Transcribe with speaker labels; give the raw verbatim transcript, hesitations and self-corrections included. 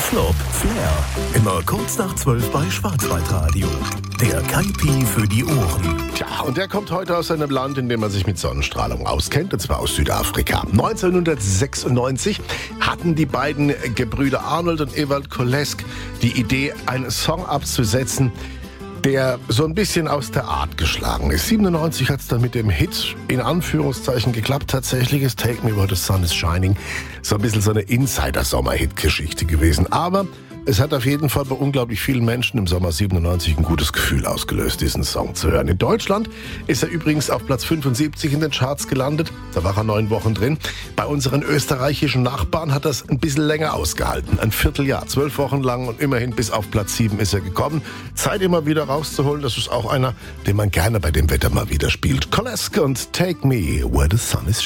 Speaker 1: Flop, Flair. Immer kurz nach zwölf bei Schwarzwaldradio. Der Kaipi für die Ohren.
Speaker 2: Tja, und der kommt heute aus einem Land, in dem man sich mit Sonnenstrahlung auskennt, und zwar aus Südafrika. neunzehnhundertsechsundneunzig hatten die beiden Gebrüder Arnold und Ewald Kolesk die Idee, einen Song abzusetzen, der so ein bisschen aus der Art geschlagen ist. siebenundneunzig hat es dann mit dem Hit in Anführungszeichen geklappt. Tatsächlich ist Take Me Where the Sun is Shining so ein bisschen so eine Insider-Sommer-Hit-Geschichte gewesen. Aber es hat auf jeden Fall bei unglaublich vielen Menschen im Sommer siebenundneunzig ein gutes Gefühl ausgelöst, diesen Song zu hören. In Deutschland ist er übrigens auf Platz fünfundsiebzig in den Charts gelandet. Da war er neun Wochen drin. Bei unseren österreichischen Nachbarn hat er es ein bisschen länger ausgehalten. Ein Vierteljahr, zwölf Wochen lang, und immerhin bis auf Platz sieben ist er gekommen. Zeit immer wieder rauszuholen. Das ist auch einer, den man gerne bei dem Wetter mal wieder spielt. Kolesk und Take Me Where the Sun is Shining.